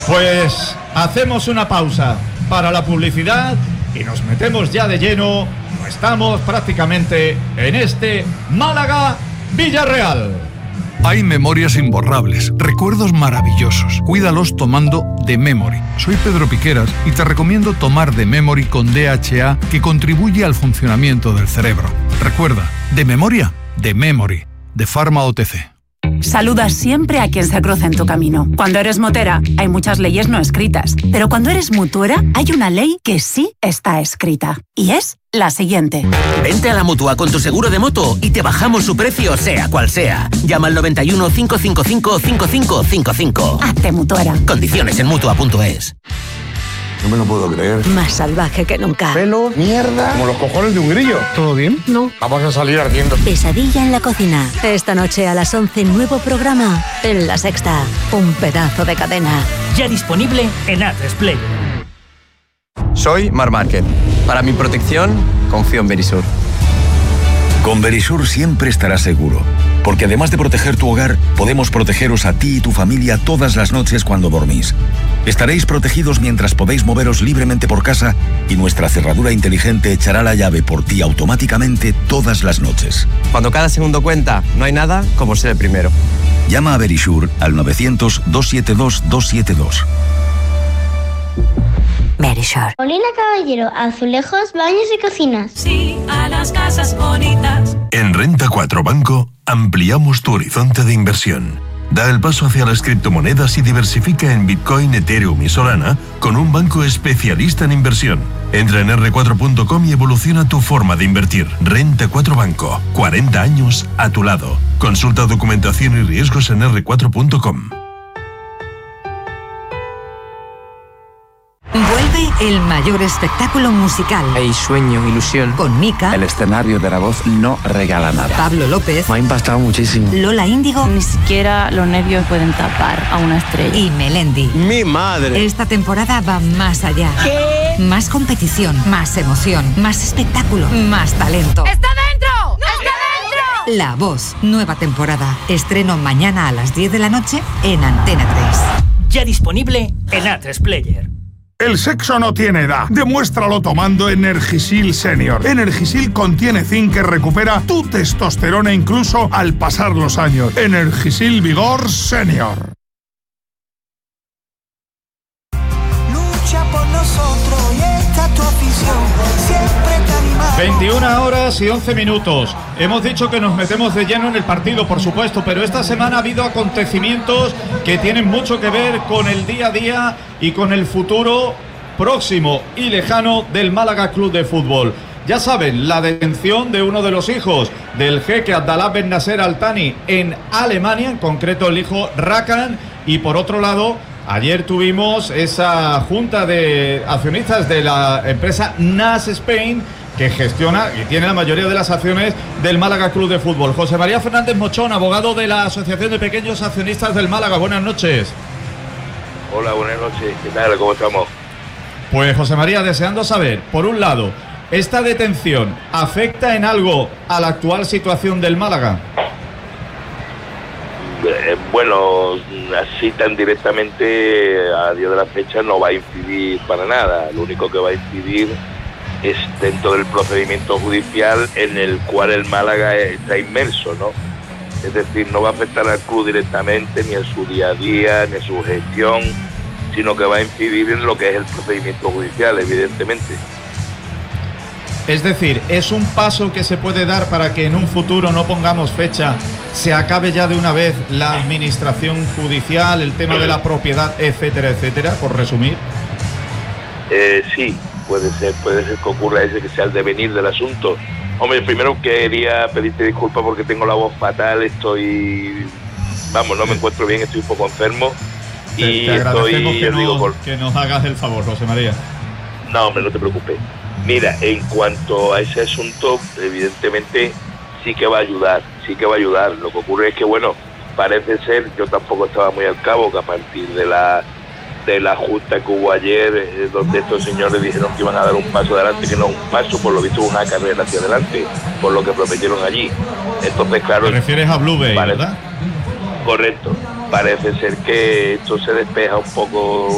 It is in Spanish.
Pues hacemos una pausa para la publicidad y nos metemos ya de lleno. Estamos prácticamente en este Málaga-Villarreal. Hay memorias imborrables, recuerdos maravillosos. Cuídalos tomando The Memory. Soy Pedro Piqueras y te recomiendo tomar The Memory con DHA, que contribuye al funcionamiento del cerebro. Recuerda, de memoria, The Memory, de Pharma OTC. Saluda siempre a quien se cruza en tu camino. Cuando eres motera, hay muchas leyes no escritas. Pero cuando eres mutuera, hay una ley que sí está escrita. Y es la siguiente. Vente a la Mutua con tu seguro de moto y te bajamos su precio, sea cual sea. Llama al 91 555 5555. Hazte mutuera. Condiciones en Mutua.es. No me lo puedo creer. Más salvaje que nunca. Pelo, mierda, como los cojones de un grillo. ¿Todo bien? No. Vamos a salir ardiendo. Pesadilla en la cocina. Esta noche a las 11, nuevo programa en La Sexta. Un pedazo de cadena. Ya disponible en A3 Soy Marc Márquez. Para mi protección, confío en Verisur. Con Verisur siempre estarás seguro, porque además de proteger tu hogar, podemos protegeros a ti y tu familia todas las noches cuando dormís. Estaréis protegidos mientras podéis moveros libremente por casa y nuestra cerradura inteligente echará la llave por ti automáticamente todas las noches. Cuando cada segundo cuenta, no hay nada como ser el primero. Llama a Verisur al 900-272-272. Verisur. Molina Caballero, azulejos, baños y cocinas. Sí, a las casas bonitas. En Renta 4 Banco ampliamos tu horizonte de inversión. Da el paso hacia las criptomonedas y diversifica en Bitcoin, Ethereum y Solana con un banco especialista en inversión. Entra en r4.com y evoluciona tu forma de invertir. Renta 4 Banco, 40 años a tu lado. Consulta documentación y riesgos en r4.com. Vuelve el mayor espectáculo musical. Hay sueño, ilusión. Con Mika. El escenario de La Voz no regala nada. Pablo López. Me ha impactado muchísimo. Lola Índigo. Ni siquiera los nervios pueden tapar a una estrella. Y Melendi. ¡Mi madre! Esta temporada va más allá. ¿Qué? Más competición, más emoción, más espectáculo, más talento. ¡Está dentro! ¡Está dentro! La Voz, nueva temporada. Estreno mañana a las 10 de la noche en Antena 3. Ya disponible en A3 Player. El sexo no tiene edad. Demuéstralo tomando Energisil Senior. Energisil contiene zinc que recupera tu testosterona incluso al pasar los años. Energisil Vigor Senior. Lucha por nosotros y esta tu afición. Siempre te animamos. 21 horas y 11 minutos. Hemos dicho que nos metemos de lleno en el partido, por supuesto, pero esta semana ha habido acontecimientos que tienen mucho que ver con el día a día y con el futuro próximo y lejano del Málaga Club de Fútbol. Ya saben, la detención de uno de los hijos del jeque Abdalá Ben Nasser Al Thani en Alemania, en concreto el hijo Rakan, y por otro lado, ayer tuvimos esa junta de accionistas de la empresa NAS Spain, que gestiona y tiene la mayoría de las acciones del Málaga Club de Fútbol. José María Fernández Mochón, abogado de la Asociación de Pequeños Accionistas del Málaga. Buenas noches. Hola, buenas noches. ¿Qué tal? ¿Cómo estamos? Pues José María, deseando saber, por un lado, ¿esta detención afecta en algo a la actual situación del Málaga? Bueno, así tan directamente a día de la fecha no va a incidir para nada. Lo único que va a incidir es dentro del procedimiento judicial en el cual el Málaga está inmerso, ¿no? Es decir, no va a afectar al club directamente, ni en su día a día, ni en su gestión, sino que va a incidir en lo que es el procedimiento judicial, evidentemente. Es decir, ¿es un paso que se puede dar para que en un futuro, no pongamos fecha, se acabe ya de una vez la administración judicial, el tema de la propiedad, etcétera, etcétera, por resumir? Sí, puede ser que ocurra ese que sea el devenir del asunto. Hombre, primero quería pedirte disculpas porque tengo la voz fatal, no me encuentro bien, estoy un poco enfermo. Te agradecemos que nos hagas el favor, José María. No, hombre, no te preocupes. Mira, en cuanto a ese asunto, evidentemente sí que va a ayudar. Lo que ocurre es que, bueno, parece ser, yo tampoco estaba muy al cabo, que a partir de la junta que hubo ayer, donde estos señores dijeron que iban a dar un paso adelante, que no un paso, por lo visto una carrera hacia adelante, por lo que prometieron allí. Entonces, claro... ¿Te refieres a Blue Bay, verdad? Correcto. Parece ser que esto se despeja un poco